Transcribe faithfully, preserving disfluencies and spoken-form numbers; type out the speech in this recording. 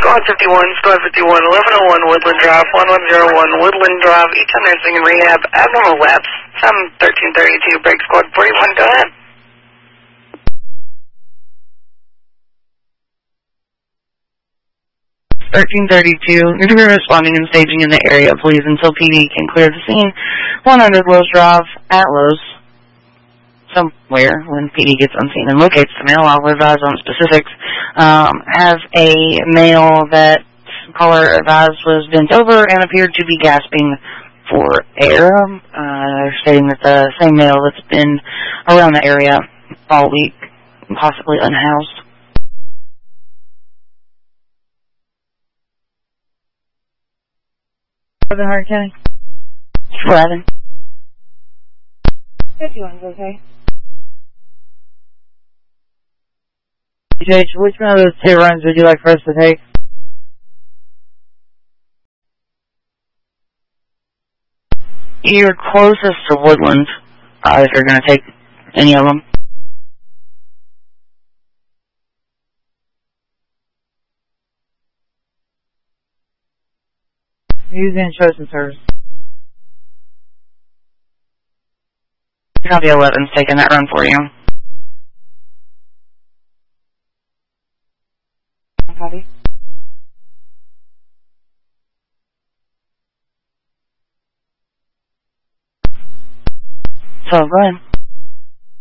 Squad fifty-one, Squad fifty-one, eleven oh one Woodland Drive, one one zero one Woodland Drive, Each Nursing and Rehab, abnormal lapse, some thirteen thirty-two, break squad forty-one, go ahead. thirteen thirty-two, you're to be responding and staging in the area, please, until P D can clear the scene. one hundred Lowe's Drive, at Lowe's, somewhere, when P D gets on scene and locates the male. I'll advise on specifics. Um, have a male that caller advised was bent over and appeared to be gasping for air. Uh, stating that the same male that's been around the area all week, possibly unhoused. Hardin County. eleven. fifty-one's okay. Jake, which one of those two runs would you like for us to take? You're closest to Woodland, uh, if you're going to take any of them. Using chosen service. Copy eleven's taking that run for you. Copy. So, go ahead.